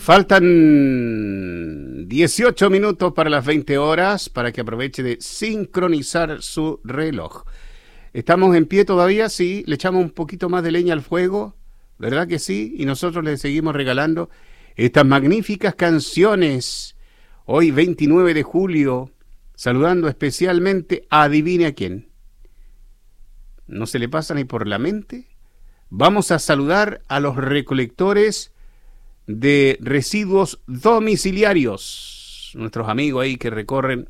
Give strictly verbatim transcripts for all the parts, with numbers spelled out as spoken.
Faltan dieciocho minutos para las veinte horas para que aproveche de sincronizar su reloj. ¿Estamos en pie todavía? Sí. ¿Le echamos un poquito más de leña al fuego? ¿Verdad que sí? Y nosotros le seguimos regalando estas magníficas canciones. Hoy, veintinueve de julio, saludando especialmente a adivine a quién. ¿No se le pasa ni por la mente? Vamos a saludar a los recolectores de residuos domiciliarios, nuestros amigos ahí que recorren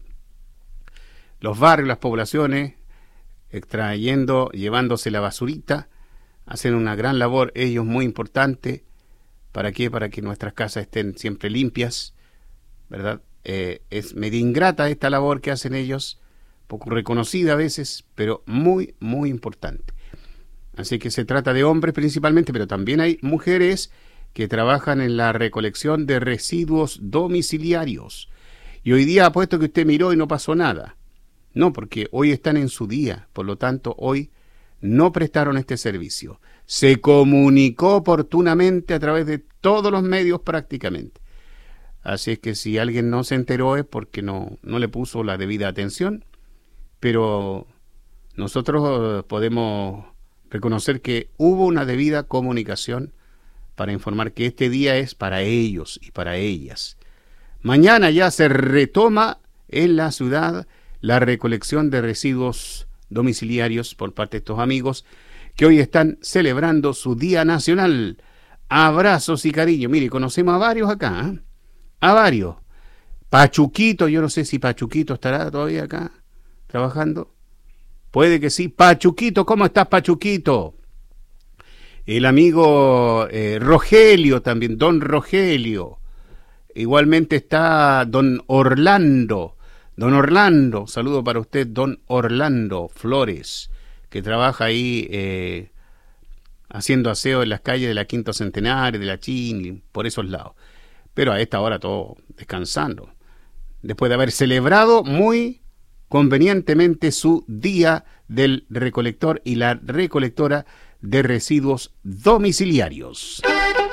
los barrios, las poblaciones, extrayendo, llevándose la basurita, hacen una gran labor, ellos muy importante. ¿Para qué? Para que nuestras casas estén siempre limpias, ¿verdad? Eh, es medio ingrata esta labor que hacen ellos, poco reconocida a veces, pero muy, muy importante. Así que se trata de hombres principalmente, pero también hay mujeres que trabajan en la recolección de residuos domiciliarios. Y hoy día apuesto que usted miró y no pasó nada. No, porque hoy están en su día, por lo tanto hoy no prestaron este servicio. Se comunicó oportunamente a través de todos los medios prácticamente. Así es que si alguien no se enteró es porque no, no le puso la debida atención, pero nosotros podemos reconocer que hubo una debida comunicación para informar que este día es para ellos y para ellas. Mañana ya se retoma en la ciudad la recolección de residuos domiciliarios por parte de estos amigos que hoy están celebrando su Día Nacional. Abrazos y cariño. Mire, conocemos a varios acá, ¿eh? A varios. Pachuquito, yo no sé si Pachuquito estará todavía acá trabajando. Puede que sí. Pachuquito, ¿cómo estás, Pachuquito? El amigo eh, Rogelio también, don Rogelio. Igualmente está don Orlando. Don Orlando, saludo para usted, don Orlando Flores, que trabaja ahí eh, haciendo aseo en las calles de la Quinto Centenario, de la Chin, por esos lados. Pero a esta hora todo descansando. Después de haber celebrado muy convenientemente su Día del Recolector y la Recolectora de Residuos Domiciliarios.